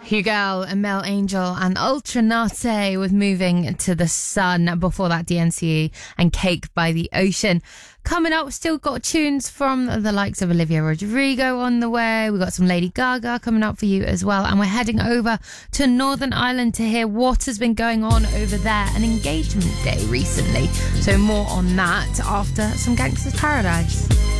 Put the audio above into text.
Hugel and Mel Angel and Ultranate with Moving to the Sun. Before that, DNCE and Cake by the Ocean. Coming up, still got tunes from the likes of Olivia Rodrigo on the way. We've got some Lady Gaga coming up for you as well. And we're heading over to Northern Ireland to hear what has been going on over there. An engagement day recently. So more on that after some Gangsta's Paradise.